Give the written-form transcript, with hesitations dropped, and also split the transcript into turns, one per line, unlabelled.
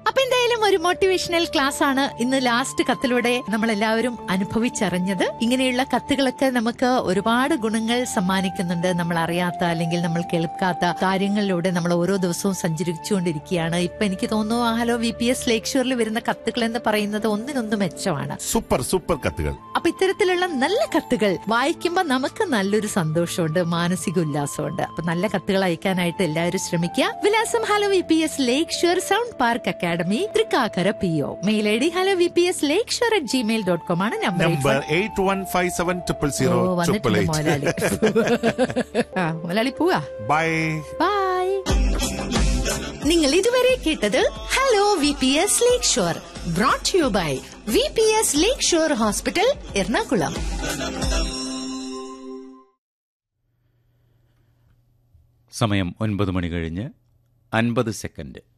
അപ്പൊ എന്തായാലും ഒരു മോട്ടിവേഷണൽ ക്ലാസ് ആണ് ഇന്ന് ലാസ്റ്റ് കത്തിലൂടെ നമ്മൾ എല്ലാവരും അനുഭവിച്ചറിഞ്ഞത്. ഇങ്ങനെയുള്ള കത്തുകളൊക്കെ നമുക്ക് ഒരുപാട് ഗുണങ്ങൾ സമ്മാനിക്കുന്നുണ്ട്. നമ്മൾ അറിയാത്ത അല്ലെങ്കിൽ നമ്മൾ കേൾക്കാത്ത കാര്യങ്ങളിലൂടെ നമ്മൾ ഓരോ ദിവസവും സഞ്ചരിച്ചുകൊണ്ടിരിക്കുകയാണ്. ഇപ്പൊ എനിക്ക് തോന്നുന്നു ഹലോ VPS ലേക്ക് ഷോറിൽ വരുന്ന കത്തുകൾ എന്ന് പറയുന്നത് ഒന്നിനൊന്ന് മെച്ചമാണ്.
സൂപ്പർ സൂപ്പർ കത്തുകൾ.
അപ്പൊ ഇത്തരത്തിലുള്ള നല്ല കത്തുകൾ വായിക്കുമ്പോ നമുക്ക് നല്ലൊരു സന്തോഷമുണ്ട്, മാനസിക ഉല്ലാസമുണ്ട്. അപ്പൊ നല്ല കത്തുകൾ അയക്കാനായിട്ട് എല്ലാവരും ശ്രമിക്കുക. വിലാസം ഹലോ VPS ലേക്ക് shore, sound park academy, Thrikkakara PO. Mail ID hellovps.lakeshore@gmail.com ആണ്. നമ്പർ
8157008888.
മലയാളി പോവാ.
Bye
bye. നിങ്ങൾ ഇതുവരെ കേട്ടത് hello VPS lake shore, brought you by VPS lake shore hospital, Ernakulam.
സമയം 9 മണി കഴിഞ്ഞ് 50 സെക്കൻഡ്.